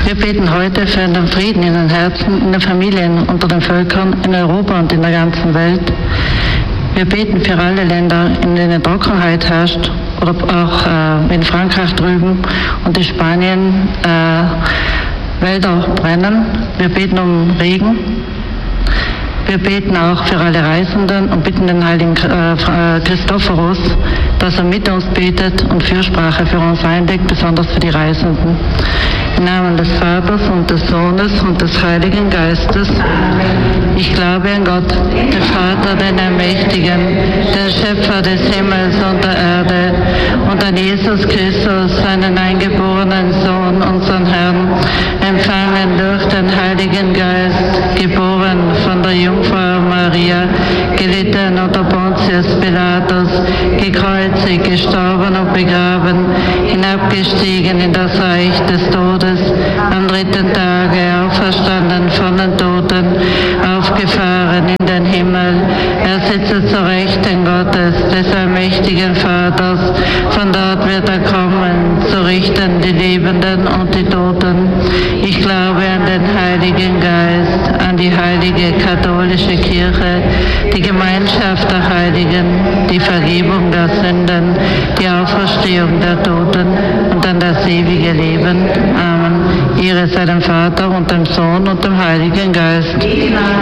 Wir beten heute für den Frieden in den Herzen, in den Familien, unter den Völkern, in Europa und in der ganzen Welt. Wir beten für alle Länder, in denen Trockenheit herrscht, oder auch in Frankreich drüben und in Spanien Wälder brennen. Wir beten um Regen. Wir beten auch für alle Reisenden und bitten den heiligen Christophorus, dass er mit uns betet und Fürsprache für uns einlegt, besonders für die Reisenden. Im Namen des Vaters und des Sohnes und des Heiligen Geistes. Ich glaube an Gott, den Vater, den Allmächtigen, den Schöpfer des Himmels und der Erde, und an Jesus Christus, seinen eingeborenen Sohn, unseren Herrn, empfangen durch den Heiligen Geist, geboren von der Jungfrau Maria, gelitten unter Pontius Pilatus, gekreuzigt, gestorben und begraben, hinabgestiegen in das Reich des Todes, am dritten Tage auferstanden von den Toten, aufgefahren in den Himmel. Er sitzt zur Rechten Gottes, des allmächtigen Vaters. Von dort wird er kommen, zu richten die Lebenden und die Toten. Ich glaube an den Heiligen Geist, an die heilige katholische Kirche, die Gemeinschaft der Heiligen, die Vergebung der Sünden, die Auferstehung der Toten und an das ewige Leben. Amen. Ehre sei dem Vater und dem Sohn und dem Heiligen Geist.